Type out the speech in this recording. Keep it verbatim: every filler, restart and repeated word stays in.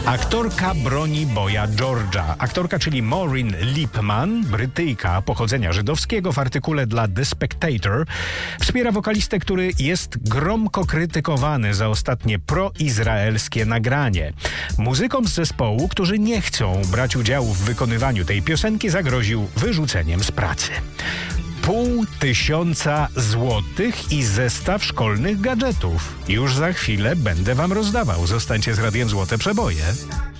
Aktorka broni boja George'a. Aktorka, czyli Maureen Lipman, Brytyjka pochodzenia żydowskiego, w artykule dla The Spectator wspiera wokalistę, który jest gromko krytykowany za ostatnie proizraelskie nagranie. Muzykom z zespołu, którzy nie chcą brać udziału w wykonywaniu tej piosenki, zagroził wyrzuceniem z pracy. Pół tysiąca złotych i zestaw szkolnych gadżetów. Już za chwilę będę wam rozdawał. Zostańcie z Radiem Złote Przeboje.